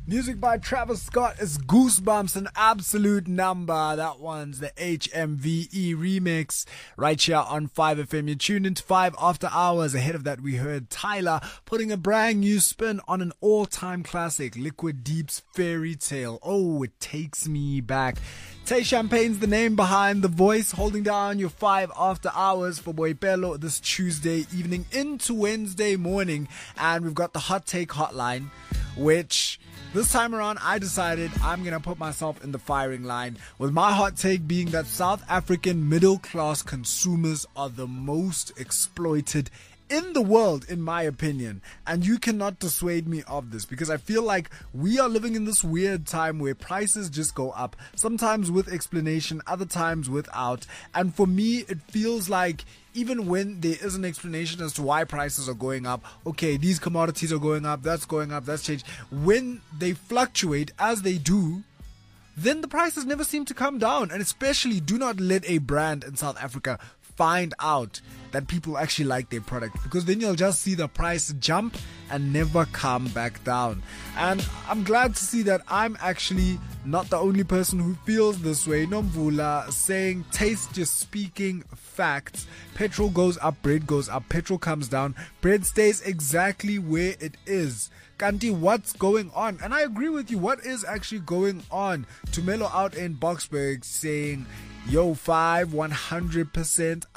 Music by Travis Scott is Goosebumps, an absolute number. That one's the HMVE remix right here on 5FM. You're tuned into 5 After Hours. Ahead of that, we heard Tyler putting a brand new spin on an all-time classic, Liquid Deep's Fairy Tale. Oh, it takes me back. Tay Champagne's the name behind the voice, holding down your 5 After Hours for Boipelo this Tuesday evening into Wednesday morning. And we've got the Hot Take Hotline, which this time around I decided I'm going to put myself in the firing line, with my hot take being that South African middle class consumers are the most exploited in the world, in my opinion. And you cannot dissuade me of this, because I feel like we are living in this weird time where prices just go up, sometimes with explanation, other times without. And for me, it feels like even when there is an explanation as to why prices are going up, okay, these commodities are going up, that's changed. When they fluctuate, as they do, then the prices never seem to come down. And especially, do not let a brand in South Africa find out that people actually like their product, because then you'll just see the price jump and never come back down. And I'm glad to see that I'm actually not the only person who feels this way. Nomvula saying, taste just speaking facts. Petrol goes up, bread goes up. Petrol comes down, bread stays exactly where it is. Kanti, what's going on? And I agree with you. What is actually going on? Tumelo out in Boksburg saying, yo, 100%.